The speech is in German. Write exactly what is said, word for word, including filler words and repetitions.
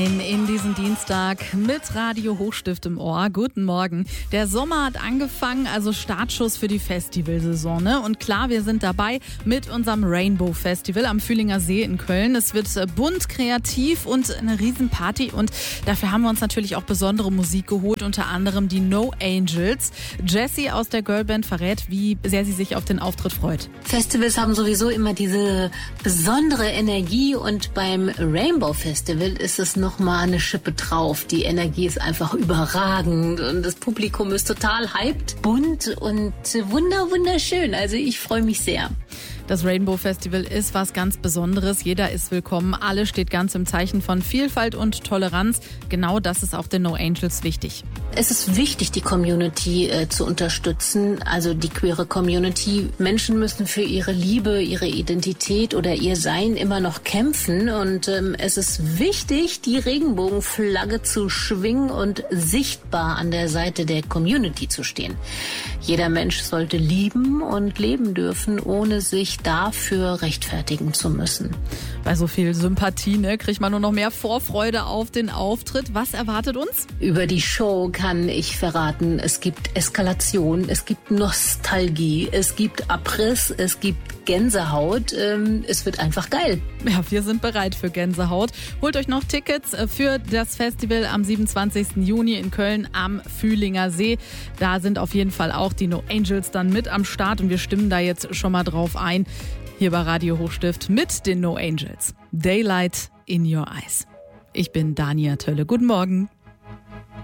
In, in diesem Dienstag mit Radio Hochstift im Ohr. Guten Morgen. Der Sommer hat angefangen, also Startschuss für die Festivalsaison. Ne? Und klar, wir sind dabei mit unserem Rainbow Festival am Fühlinger See in Köln. Es wird bunt, kreativ und eine Riesenparty. Und dafür haben wir uns natürlich auch besondere Musik geholt, unter anderem die No Angels. Jessie aus der Girlband verrät, wie sehr sie sich auf den Auftritt freut. Festivals haben sowieso immer diese besondere Energie und beim Rainbow Festival ist es noch mal eine Schippe drauf. Die Energie ist einfach überragend und das Publikum ist total hyped, bunt und wunder wunderschön. Also ich freue mich sehr. Das Rainbow Festival ist was ganz Besonderes. Jeder ist willkommen. Alles steht ganz im Zeichen von Vielfalt und Toleranz. Genau das ist auch den No Angels wichtig. Es ist wichtig, die Community äh, zu unterstützen, also die queere Community. Menschen müssen für ihre Liebe, ihre Identität oder ihr Sein immer noch kämpfen. Und ähm, es ist wichtig, die Regenbogenflagge zu schwingen und sichtbar an der Seite der Community zu stehen. Jeder Mensch sollte lieben und leben dürfen, ohne sich dafür rechtfertigen zu müssen. Bei so viel Sympathie, ne, kriegt man nur noch mehr Vorfreude auf den Auftritt. Was erwartet uns? Über die Show kann ich verraten, es gibt Eskalation, es gibt Nostalgie, es gibt Abriss, es gibt Gänsehaut. Ähm, es wird einfach geil. Ja, wir sind bereit für Gänsehaut. Holt euch noch Tickets für das Festival am siebenundzwanzigsten Juni in Köln am Fühlinger See. Da sind auf jeden Fall auch die No Angels dann mit am Start und wir stimmen da jetzt schon mal drauf ein. Hier bei Radio Hochstift mit den No Angels. Daylight in your eyes. Ich bin Dania Tölle. Guten Morgen.